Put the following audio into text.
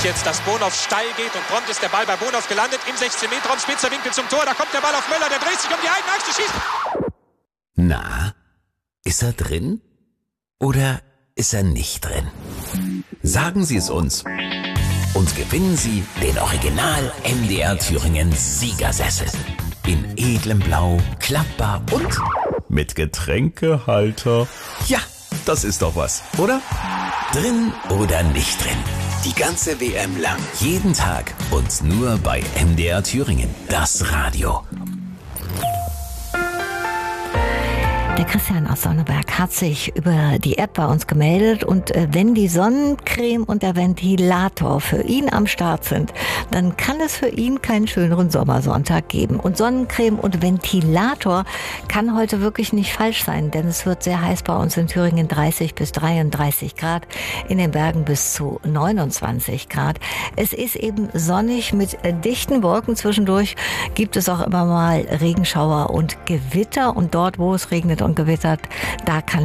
jetzt, dass Bonhoff steil geht und prompt ist der Ball bei Bonhoff gelandet im 16-Meter-Raum, spitzer Winkel zum Tor, da kommt der Ball auf Möller, der dreht sich um die eigene Achse, schießt. Na, ist er drin? Oder ist er nicht drin? Sagen Sie es uns und gewinnen Sie den Original MDR Thüringen Siegersessel. In edlem Blau, klappbar und mit Getränkehalter. Ja, das ist doch was, oder? Drin oder nicht drin? Die ganze WM lang. Jeden Tag und nur bei MDR Thüringen. Das Radio. Der Christian aus Sonneberg hat sich über die App bei uns gemeldet und wenn die Sonnencreme und der Ventilator für ihn am Start sind, dann kann es für ihn keinen schöneren Sommersonntag geben. Und Sonnencreme und Ventilator kann heute wirklich nicht falsch sein, denn es wird sehr heiß bei uns in Thüringen, 30 bis 33 Grad, in den Bergen bis zu 29 Grad. Es ist eben sonnig mit dichten Wolken zwischendurch, gibt es auch immer mal Regenschauer und Gewitter und dort, wo es regnet und gewittert, da kann